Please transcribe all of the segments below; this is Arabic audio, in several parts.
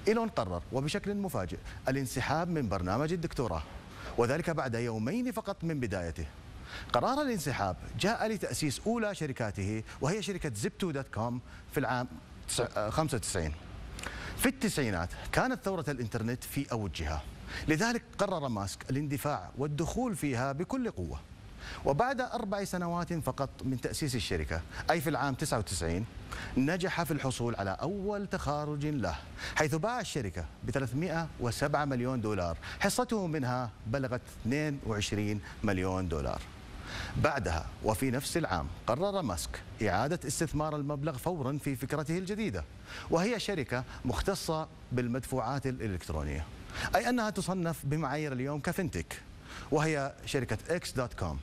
إيلون قرر وبشكل مفاجئ الانسحاب من برنامج الدكتوراه، وذلك بعد يومين فقط من بدايته. قرار الانسحاب جاء لتأسيس أولى شركاته وهي شركة Zip2.com في العام 95. في التسعينات كانت ثورة الإنترنت في أوجها، لذلك قرر ماسك الاندفاع والدخول فيها بكل قوة. وبعد 4 سنوات فقط من تأسيس الشركة، أي في العام 99، نجح في الحصول على أول تخارج له، حيث باع الشركة ب 307 مليون دولار، حصته منها بلغت 22 مليون دولار. بعدها وفي نفس العام قرر ماسك إعادة استثمار المبلغ فورا في فكرته الجديدة، وهي شركة مختصة بالمدفوعات الإلكترونية، أي أنها تصنف بمعايير اليوم كفنتك، وهي شركة X.com.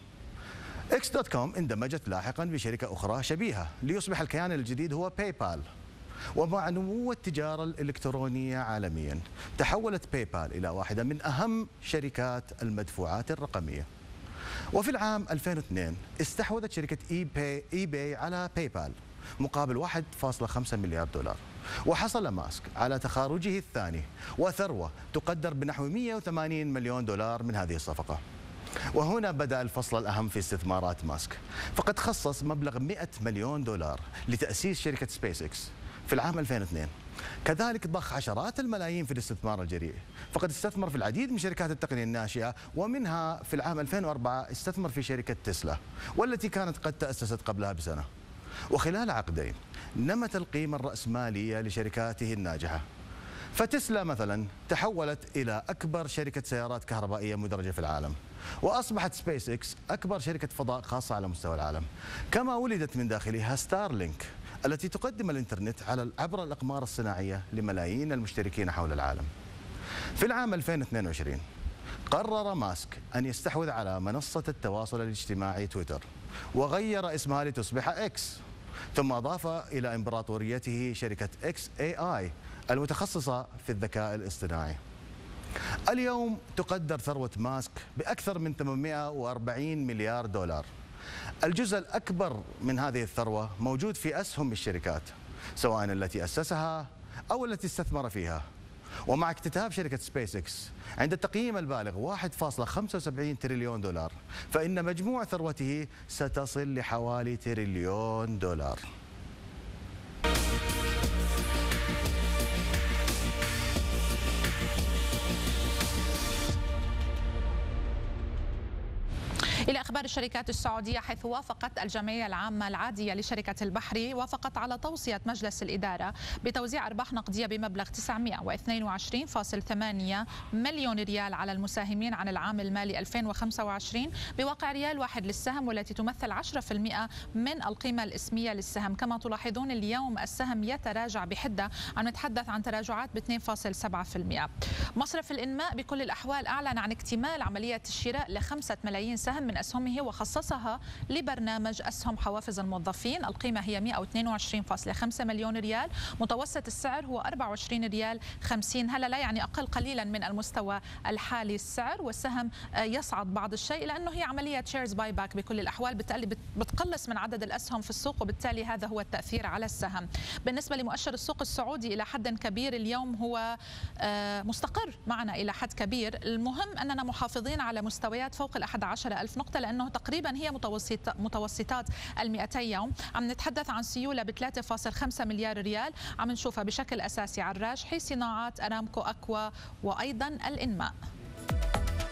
X.com اندمجت لاحقا بشركة أخرى شبيهة ليصبح الكيان الجديد هو باي بال. ومع نمو التجارة الإلكترونية عالميا، تحولت باي بال إلى واحدة من أهم شركات المدفوعات الرقمية. وفي العام 2002 استحوذت شركة اي باي على باي بال مقابل 1.5 مليار دولار، وحصل ماسك على تخارجه الثاني وثروة تقدر بنحو 180 مليون دولار من هذه الصفقة. وهنا بدأ الفصل الأهم في استثمارات ماسك، فقد خصص مبلغ 100 مليون دولار لتأسيس شركة سبيس إكس في العام 2002. كذلك ضخ عشرات الملايين في الاستثمار الجريء، فقد استثمر في العديد من شركات التقنية الناشئة، ومنها في العام 2004 استثمر في شركة تسلا، والتي كانت قد تأسست قبلها بسنة. وخلال عقدين نمت القيمة الرأسمالية لشركاته الناجحة، فتسلا مثلا تحولت إلى أكبر شركة سيارات كهربائية مدرجة في العالم، وأصبحت سبيس إكس أكبر شركة فضاء خاصة على مستوى العالم. كما ولدت من داخلها ستارلينك التي تقدم الإنترنت عبر الأقمار الصناعية لملايين المشتركين حول العالم. في العام 2022 قرر ماسك أن يستحوذ على منصة التواصل الاجتماعي تويتر، وغير اسمها لتصبح إكس، ثم أضاف إلى إمبراطوريته شركة XAI المتخصصة في الذكاء الاصطناعي. اليوم تقدر ثروة ماسك بأكثر من 840 مليار دولار. الجزء الأكبر من هذه الثروة موجود في أسهم الشركات، سواء التي أسسها أو التي استثمر فيها. ومع اكتتاب شركة سبيس إكس عند التقييم البالغ 1.75 تريليون دولار، فإن مجموع ثروته ستصل لحوالي تريليون دولار. إلى أخبار الشركات السعودية، حيث وافقت الجمعية العامة العادية لشركة البحري على توصية مجلس الإدارة بتوزيع أرباح نقدية بمبلغ 922.8 مليون ريال على المساهمين عن العام المالي 2025 بواقع ريال واحد للسهم، والتي تمثل 10% من القيمة الإسمية للسهم. كما تلاحظون اليوم السهم يتراجع بحدة، عم نتحدث عن تراجعات ب 2.7%. مصرف الإنماء بكل الأحوال أعلن عن اكتمال عملية الشراء ل5 ملايين سهم من أسهمه، وخصصها لبرنامج أسهم حوافز الموظفين. القيمة هي 122.5 مليون ريال، متوسط السعر هو 24 ريال 50 هلا، لا يعني أقل قليلا من المستوى الحالي السعر، والسهم يصعد بعض الشيء لأنه هي عملية شيرز باي باك بكل الأحوال، بالتالي بتقلص من عدد الأسهم في السوق، وبالتالي هذا هو التأثير على السهم. بالنسبة لمؤشر السوق السعودي إلى حد كبير اليوم هو مستقر معنا إلى حد كبير. المهم أننا محافظين على مستويات فوق 11,000 نقطة، لأنه تقريبا هي متوسطات ال200 يوم. عم نتحدث عن سيولة ب 3.5 مليار ريال، عم نشوفها بشكل أساسي على الراجحي صناعات أرامكو أكوا وأيضا الإنماء.